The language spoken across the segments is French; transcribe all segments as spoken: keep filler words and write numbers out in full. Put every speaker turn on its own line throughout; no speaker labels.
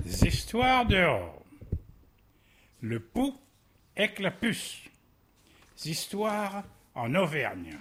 Histoires dehors. Le pou avec la puce. Histoires en Auvergne.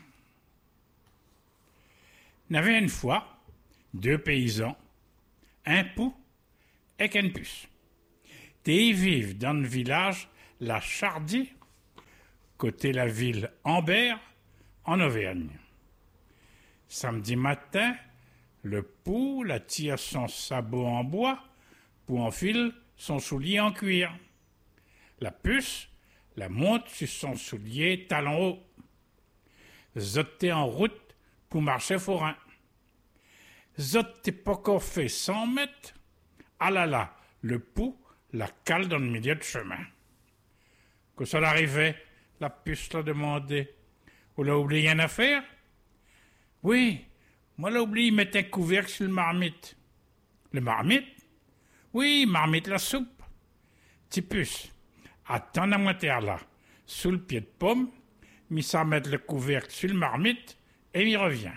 Il y avait une fois deux paysans, un pou et une puce. Ils vivent dans le village La Chardie, côté la ville Ambert, en Auvergne. Samedi matin, le pou la tire son sabot en bois pour enfiler son soulier en cuir. La puce la monte sur son soulier talon haut. Zot t'es en route pour marcher forain. Zot t'es pas encore fait cent mètres. Ah là là, le pou la cale dans le milieu de chemin. Que ça l'arrivait, la puce l'a demandé. Vous l'a oublié une affaire? Oui, moi l'a oublié mettre un couvercle sur le marmite. Le marmite? Oui, marmite la soupe. Ti puce, attends à moi terre là, sous le pied de pomme, mis ça mettre le couvercle sur le marmite et m'y revient.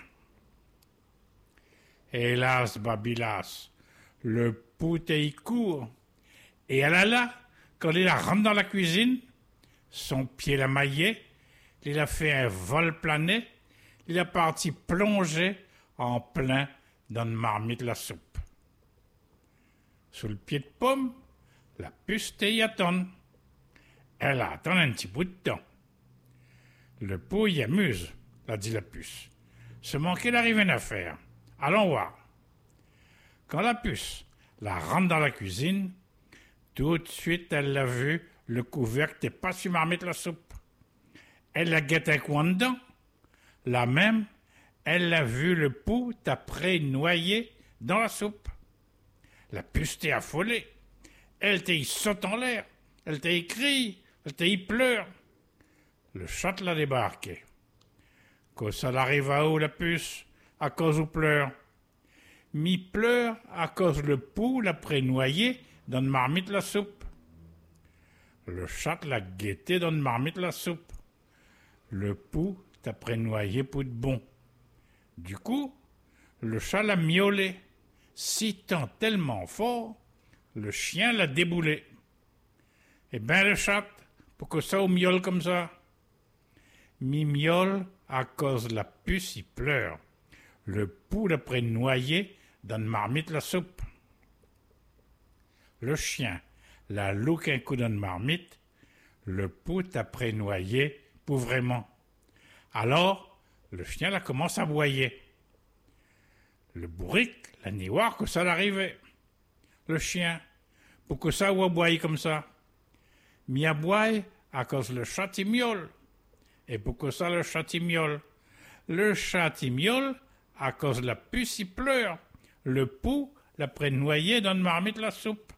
Hélas, Babilas, le pouté y court. Et elle a là, quand il la rentre dans la cuisine, son pied la maillé, il a fait un vol plané, il a parti plonger en plein dans le marmite la soupe. Sous le pied de pomme, la puce y attend. Elle attend un petit bout de temps. Le pou y amuse, l'a dit la puce. Seulement qu'il arrive une affaire. Allons voir. Quand la puce la rentre dans la cuisine, tout de suite elle l'a vu, le couvercle n'est pas sur marmite la soupe. Elle la guette un coin dedans. La même, elle l'a vu le pou après noyé dans la soupe. La puce t'est affolée. Elle t'y saute en l'air. Elle t'y crie. Elle t'y pleure. Le chat l'a débarqué. Que ça l'arrive à où la puce, à cause où pleure? Mi pleure à cause le pou l'après noyé dans une marmite la soupe. Le chat l'a guetté dans une marmite la soupe. Le pou t'après noyé pour de bon. Du coup, le chat l'a miaulé. Si tant tellement fort, le chien l'a déboulé. Eh ben le chat, pour que ça au miaule comme ça? Mi miaule à cause de la puce y pleure. Le pou l'après noyé dans une marmite la soupe. Le chien la louque un coup dans une marmite. Le pou après noyé pour vraiment. Alors, le chien la commence à aboyer. Le bourrique la ni voir que ça l'arrivait. Le chien, pour que ça ou aboye comme ça? Mi aboye à cause le chat y miaule. Et pour que ça le chat y miaule? Le chat y miaule à cause la puce y pleure. Le pou l'après noyé dans une marmite la soupe.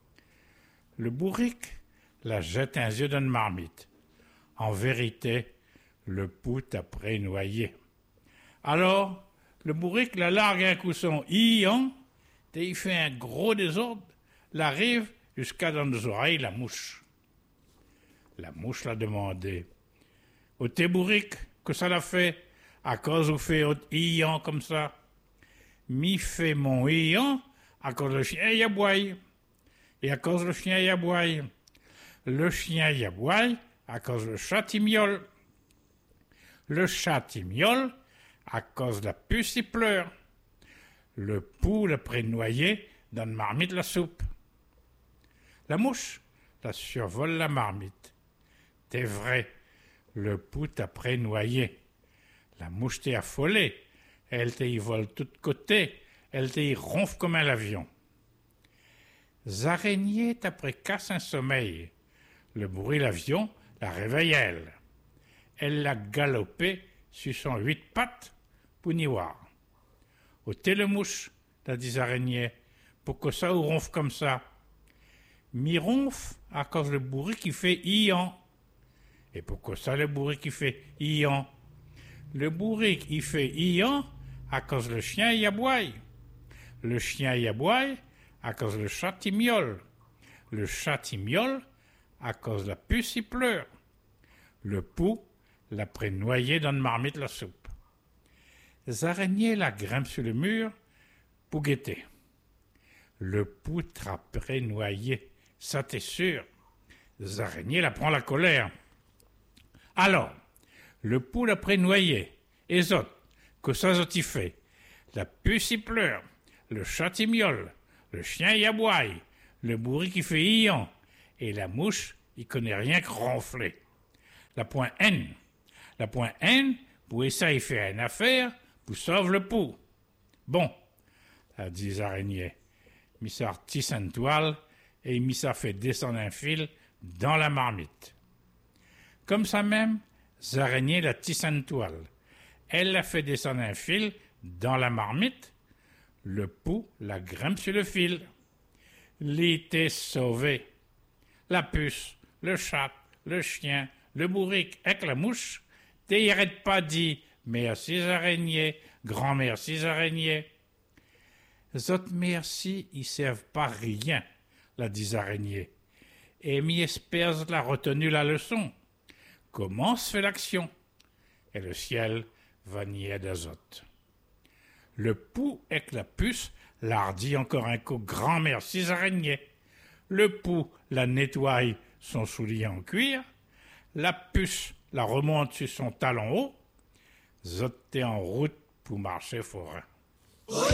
Le bourrique la jette un yeux dans une marmite. En vérité, le pou après noyé. Alors, le bourrique la largue un cousson ian, et il fait un gros désordre, l'arrive jusqu'à dans les oreilles la mouche. La mouche l'a demandé. Au t'es bourrique, que ça l'a fait, à cause où fait ian comme ça? Mi fait mon ian, à cause le chien y aboye. Et à cause le chien y aboye. Le chien y aboye, à cause le chat y miaule. Le chat y miaule, à cause la puce y pleure. Le pou l'après noyé dans une marmite la soupe. La mouche la survole la marmite. T'es vrai, le pou après noyé. La mouche t'est affolée. Elle t'y vole de tous côtés. Elle t'y ronfle comme un avion. Zaraignées après casse un sommeil. Le bruit l'avion la réveille elle. Elle l'a galopé sur son huit pattes pour n'y voir. Au thé le mouche, l'a dit araignée, pour que ça ou ronfle comme ça? Mi ronfle à cause le bourri qui fait ian. Et pour que ça le bourri qui fait ian? Le bourri qui fait ian à cause le chien y aboye. Le chien y aboye à cause le chat y miaule. Le chat y miaule à cause la puce y pleure. Le pou l'après noyé dans une marmite la soupe. Les araignées la grimpent sur le mur pour guetter. le pou trapperait noyé, ça t'es sûr. Les araignées la prend la colère. Alors, le pou l'après noyé, et autres, que ça y fait. La puce y pleure, le chat y miaule, le chien y aboie, le bourri qui fait ion, et la mouche y connaît rien que ronfler. La point N, la point N, pour ça y fait une affaire, pour sauver le pou. Bon, a dit l'araignée, mis sa tisse une toile, et mis ça fait descendre un fil dans la marmite. Comme ça même, l'araignée la tisse une toile. Elle la fait descendre un fil dans la marmite. Le pou la grimpe sur le fil. L'été sauvé. La puce, le chat, le chien, le bourrique avec la mouche, t'y arrête pas dit merci araignées, grand merci araignées. Les autres merci, ils servent pas rien, la dit araignée. Et m'y espère la retenu la leçon. Comment se fait l'action? Et le ciel va nier d'azote. Le pou avec la puce l'ardit encore un coup grand merci araignée. Le pou la nettoie son soulier en cuir. La puce la remonte sur son talon haut. Zot est en route pour marcher forain.